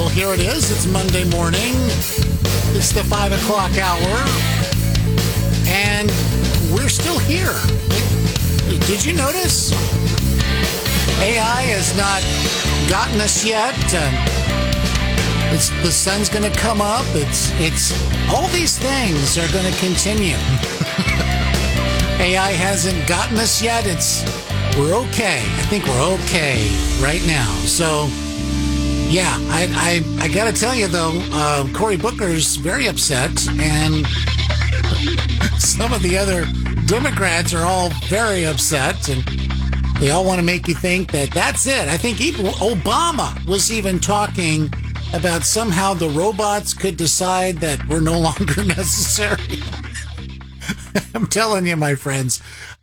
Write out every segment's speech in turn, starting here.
Well, here it is. It's Monday morning. It's the 5 o'clock hour. And we're still here. Did you notice? AI has not gotten us yet. The sun's going to come up. It's all these things are going to continue. AI hasn't gotten us yet. We're okay. I think we're okay right now. So, yeah, I got to tell you, though, Cory Booker's very upset, and some of the other Democrats are all very upset, and they all want to make you think that that's it. I think even Obama was even talking about somehow the robots could decide that we're no longer necessary. I'm telling you, my friends,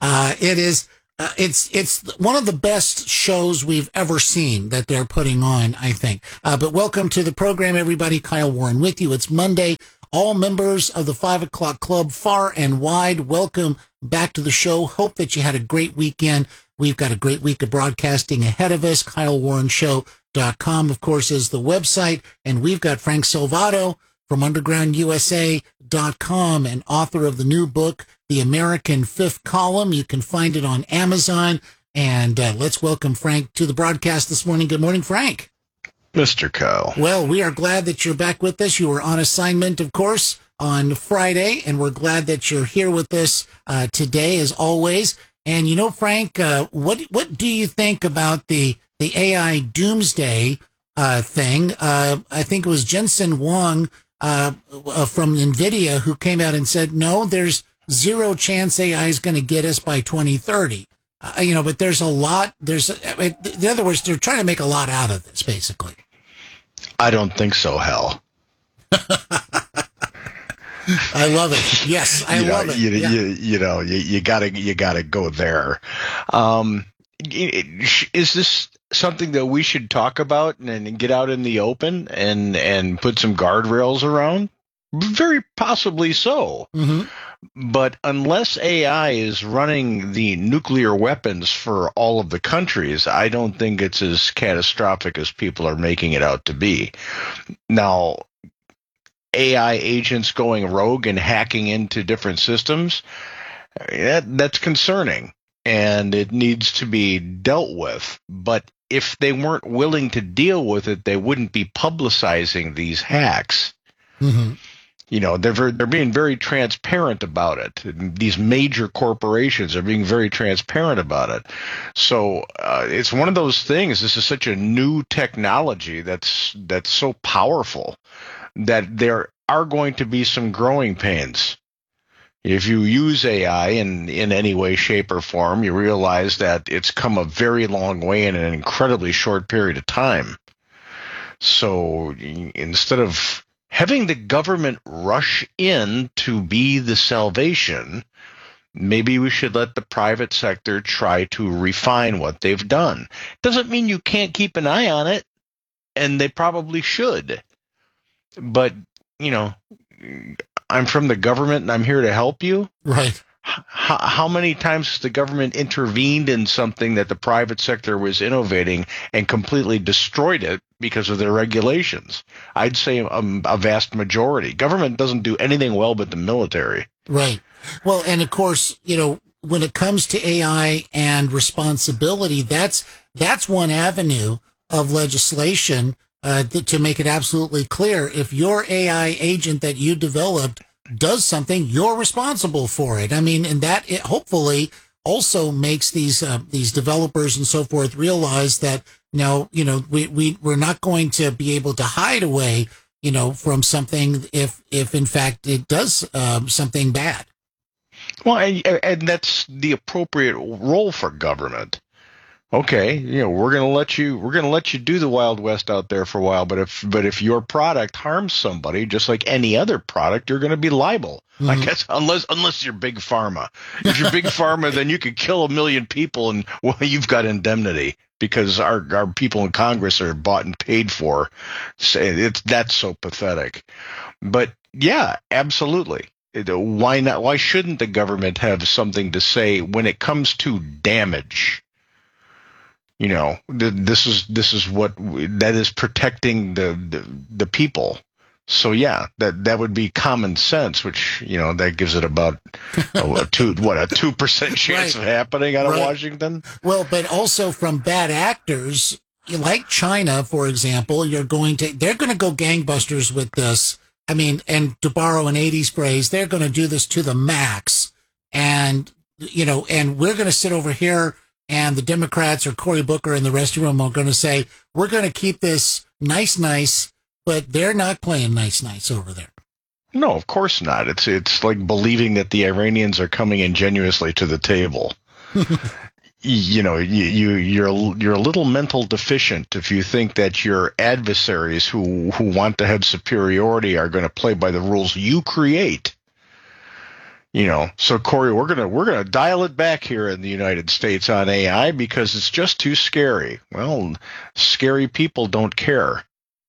it's one of the best shows we've ever seen that they're putting on, I think. But welcome to the program, everybody. Kyle Warren with you. It's Monday. All members of the 5 o'clock club, far and wide, welcome back to the show. Hope that you had a great weekend. We've got a great week of broadcasting ahead of us. KyleWarrenShow.com, of course, is the website. And we've got Frank Salvato from UndergroundUSA.com, and author of the new book, The American Fifth Column. You can find it on Amazon. And let's welcome Frank to the broadcast this morning. Good morning, Frank. Mr. Kyle. Well, we are glad that you're back with us. You were on assignment, of course, on Friday, and we're glad that you're here with us today, as always. And, you know, Frank, what do you think about the AI doomsday thing? I think it was Jensen Huang from NVIDIA who came out and said, no, there's zero chance AI is going to get us by 2030. But there's a lot. In other words, they're trying to make a lot out of this, basically. I don't think so, Hal. I love it. Yes, I love it. You gotta go there. Is this something that we should talk about and get out in the open and put some guardrails around? Very possibly so. Mm-hmm. But unless AI is running the nuclear weapons for all of the countries, I don't think it's as catastrophic as people are making it out to be. Now, AI agents going rogue and hacking into different systems, that's concerning, and it needs to be dealt with. But if they weren't willing to deal with it, they wouldn't be publicizing these hacks. Mm-hmm. They're being very transparent about it. These major corporations are being very transparent about it. So it's one of those things. This is such a new technology that's so powerful that there are going to be some growing pains. If you use AI in any way, shape, or form, you realize that it's come a very long way in an incredibly short period of time. So instead of having the government rush in to be the salvation, maybe we should let the private sector try to refine what they've done. Doesn't mean you can't keep an eye on it, and they probably should. But, I'm from the government and I'm here to help you. Right. How many times has the government intervened in something that the private sector was innovating and completely destroyed it because of their regulations? I'd say a vast majority. Government doesn't do anything well but the military. Right. Well, and of course, when it comes to AI and responsibility, that's one avenue of legislation to make it absolutely clear. If your AI agent that you developed does something, you're responsible for it. I mean, and that it hopefully also makes these developers and so forth realize that we're not going to be able to hide away, from something if in fact it does something bad. Well, and that's the appropriate role for government. Okay, we're going to let you do the Wild West out there for a while, but if your product harms somebody, just like any other product, you're going to be liable. Mm-hmm. I guess unless you're big pharma. If you're big pharma, then you could kill 1 million people and you've got indemnity because our people in Congress are bought and paid for. That's so pathetic. But yeah, absolutely. Why not? Why shouldn't the government have something to say when it comes to damage? This is what that is protecting the people. So yeah, that would be common sense, which that gives it about a 2% chance of happening out of Washington. Well, but also from bad actors like China, for example, they're going to go gangbusters with this. I mean, and to borrow an 80s phrase, they're going to do this to the max. And, and we're going to sit over here and the Democrats or Cory Booker and the rest of them are going to say, we're going to keep this nice, but they're not playing nice over there. No, of course not. It's like believing that the Iranians are coming ingenuously to the table. You're a little mental deficient if you think that your adversaries who want to have superiority are going to play by the rules you create. So Cory, we're gonna dial it back here in the United States on AI because it's just too scary. Well, scary people don't care.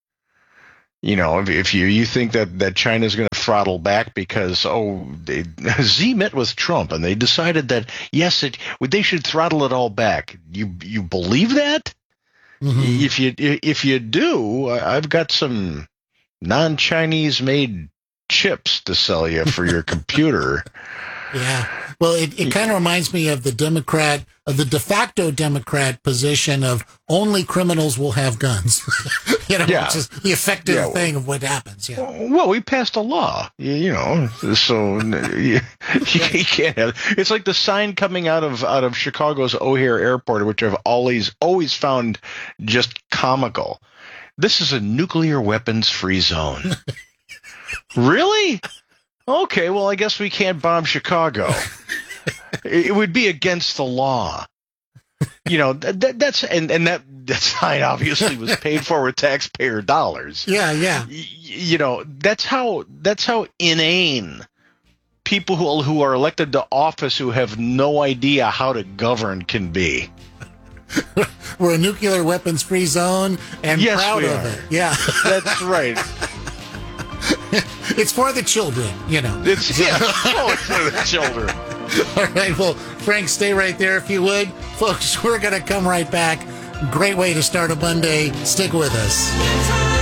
If you think that China's going to throttle back because Z met with Trump and they decided that yes, they should throttle it all back. You believe that? Mm-hmm. If you do, I've got some non-Chinese made chips to sell you for your computer. Yeah. Well, it kind of reminds me of the de facto Democrat position of only criminals will have guns. Which is the effective thing of what happens. Yeah. Well, we passed a law, so you can't have. It's like the sign coming out of Chicago's O'Hare Airport, which I've always found just comical. This is a nuclear weapons free zone. Really? Okay, well, I guess we can't bomb Chicago. It would be against the law. That sign obviously was paid for with taxpayer dollars. Yeah. That's how inane people who are elected to office who have no idea how to govern can be. We're a nuclear weapons free zone and proud of it. Yeah. That's right. It's for the children, It's for the children. All right, well, Frank, stay right there if you would. Folks, we're going to come right back. Great way to start a Monday. Stick with us.